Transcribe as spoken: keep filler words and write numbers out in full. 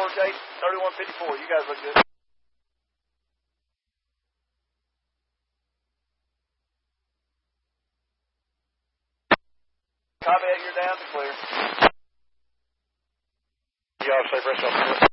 eight, thirty-one fifty-four. You guys look good. Copy that, you're down to clear. You all say rest of